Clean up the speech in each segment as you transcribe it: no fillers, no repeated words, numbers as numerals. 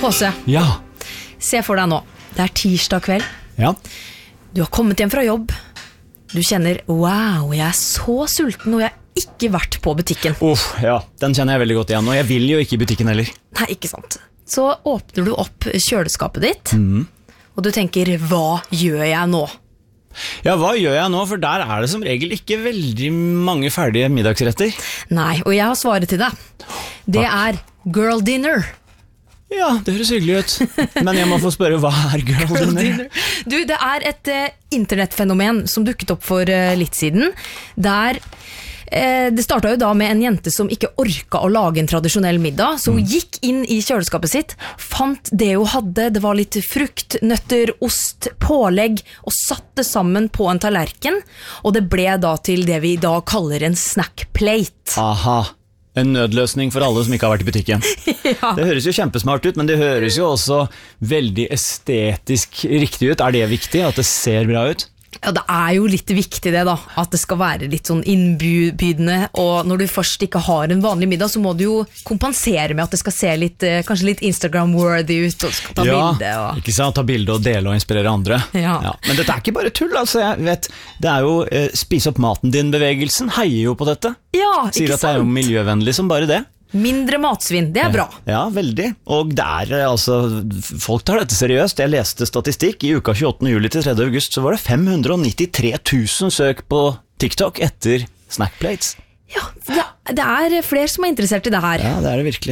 Kåse, Ja. se for deg nå. Det tirsdag kveld. Ja. Du har kommet hjem fra jobb. Du kjenner, wow, jeg så sulten, og jeg har ikke vært på butikken. Ja, den kjenner jeg veldig godt igjen, og jeg vil jo ikke i butikken heller. Nei, ikke sant. Så åpner du opp kjøleskapet ditt, og du tenker, hva gjør jeg nå? Ja, hva gjør jeg nå? For der det som regel ikke veldig mange ferdige middagsretter. Nei, og jeg har svaret til deg. Det girl dinner. Ja, det høres hyggelig ut. Men jeg må få spørre, hva girl dinner? Du, det et internettfenomen som dukket opp for litt siden, der det startet jo da med en jente som ikke orket å lage en tradisjonell middag, så hun gikk inn i kjøleskapet sitt, fant det hun hadde, det var litt frukt, nøtter, ost, pålegg, og satte sammen på en tallerken, og det ble da til det vi i dag kaller en snackplate. Aha. En nødløsning for alle som ikke har vært i butikken. Ja. Det høres jo kjempesmart ut, men det høres jo også veldig estetisk riktig ut. Det viktig at det ser bra ut? Ja, det jo litt viktig det da, at det skal være litt sånn innbydende, og når du først ikke har en vanlig middag, så må du jo kompensere med at det skal se litt, kanskje litt Instagram-worthy ut, og skal ta bilde. Og... ikke sant, ta bilde og dele og inspirere andre. Ja. Men dette ikke bare tull, altså, jeg vet, det jo spis opp maten din-bevegelsen, heier jo på dette. Ja, sier ikke sant? Sier at det jo miljøvennlig som bare det. Mindre matsvinn, det bra. Ja, veldig. Og det altså, folk tar dette seriøst. Jeg leste statistikk. I uka 28. juli til 3. august så var det 593 000 søk på TikTok etter snackplates. Ja, det flere som interessert i det her. Ja, det det virkelig.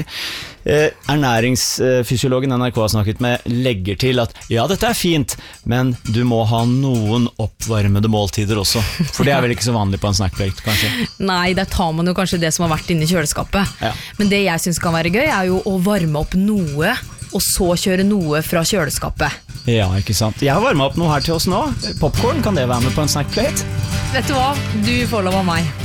Ernæringsfysiologen NRK har snakket med legger til at ja, dette fint, men du må ha noen oppvarmede måltider også. For det vel ikke så vanlig på en snackplate, kanskje? Nei, der tar man jo kanskje det som har vært inne i kjøleskapet. Ja. Men det jeg synes kan være gøy jo å varme opp noe, og så kjøre noe fra kjøleskapet. Ja, ikke sant. Jeg har varmet opp noe her til oss nå. Popcorn, kan det være med på en snackplate? Vet du hva? Du får lov av meg.